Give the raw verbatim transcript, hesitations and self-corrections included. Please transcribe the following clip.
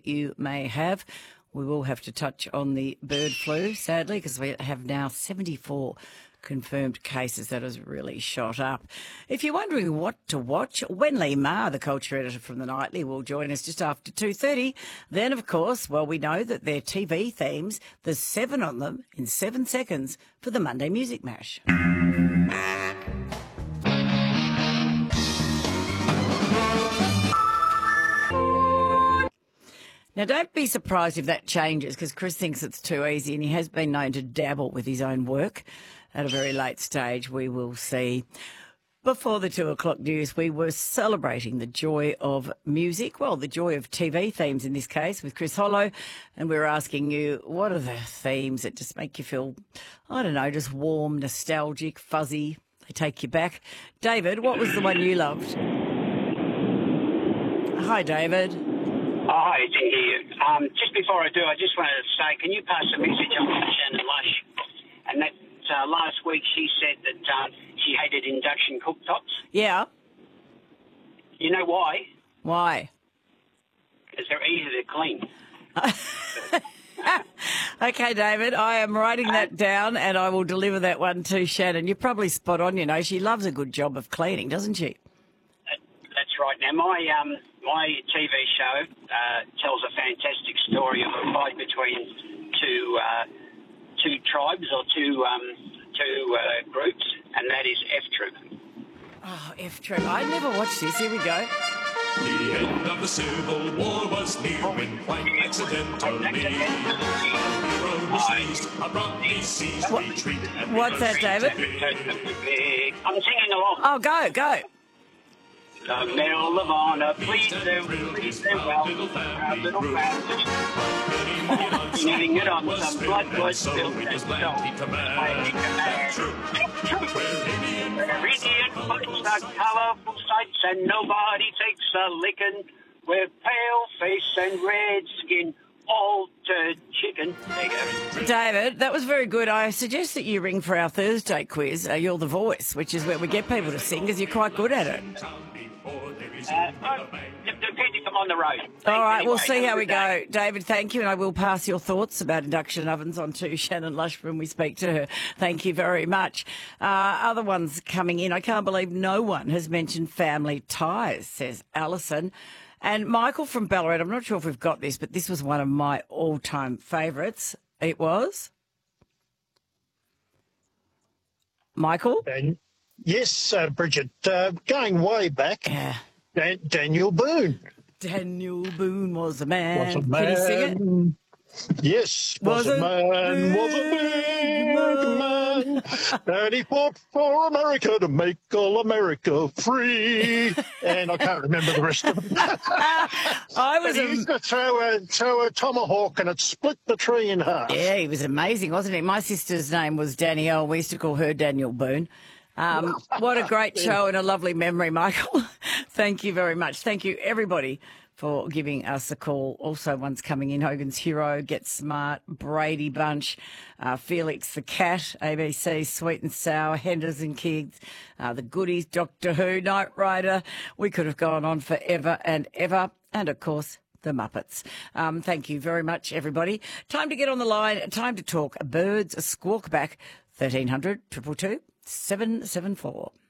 that you may have. We will have to touch on the bird flu, sadly, because we have now seventy-four confirmed cases. That has really shot up. If you're wondering what to watch, Wenley Ma, the culture editor from The Nightly, will join us just after two thirty. Then, of course, well, we know that they're T V themes. There's seven on them in seven seconds for the Monday Music Mash. Now, don't be surprised if that changes, because Chris thinks it's too easy, and he has been known to dabble with his own work at a very late stage. We will see. Before the two o'clock news, we were celebrating the joy of music, well, the joy of T V themes in this case, with Chris Hollow, and we were asking you, what are the themes that just make you feel, I don't know, just warm, nostalgic, fuzzy, they take you back? David, what was the one you loved? Hi, David. Oh, hi, it's in here. Um, just before I do, I just wanted to say, can you pass a message on to Shannon Lush? And that uh, last week she said that uh, she hated induction cooktops. Yeah. You know why? Why? Because they're easy to clean. Okay, David, I am writing that down and I will deliver that one to Shannon. You're probably spot on, you know. She loves a good job of cleaning, doesn't she? Uh, that's right. Now, my... Um, My T V show uh, tells a fantastic story of a fight between two uh, two tribes or two um, two uh, groups, and that is F Troop. Oh, F Troop. I never watched this. Here we go. The end of the Civil War was near when quite accidentally a hero seized, abruptly seized retreat. What's that, David? I'm singing along. Oh, go, go. The Medal of Honor, please do, please do well. Our little family. Needing it on some blood was spilled and so. Where Indian fights are colourful sights and nobody takes a lickin'. We're pale face and red skin, altered chicken. There you go. David, that was very good. I suggest that you ring for our Thursday quiz. Uh, you're the voice, which is where we get people to sing, because you're quite good at it. Uh, depending I'm on the road. All right, anyway, we'll see how we day. go. David, thank you, and I will pass your thoughts about induction ovens on to Shannon Lush when we speak to her. Thank you very much. Uh, other ones coming in. I can't believe no one has mentioned family ties, says Alison. And Michael from Ballarat, I'm not sure if we've got this, but this was one of my all-time favourites. It was? Michael? Dan- yes, uh, Bridget, uh, going way back, Yeah. Dan- Daniel Boone. Daniel Boone was a man. Was a Can you sing it? man. Yes, was, Was a a man, was a big man, and he fought for America to make all America free. And I can't remember the rest of it. I was He a, used to throw a, throw a tomahawk and it split the tree in half. yeah, he was amazing, wasn't he? My sister's name was Danielle. We used to call her Daniel Boone. Um, what a great show and a lovely memory, Michael. Thank you very much. Thank you, everybody, for giving us a call. Also, one's coming in, Hogan's Hero, Get Smart, Brady Bunch, uh, Felix the Cat, A B C, Sweet and Sour, Henderson Kids, uh, The Goodies, Doctor Who, Knight Rider. We could have gone on forever and ever. And, of course, the Muppets. Um, thank you very much, everybody. Time to get on the line. Time to talk birds, squawk back, thirteen hundred, two two two, seven seven four.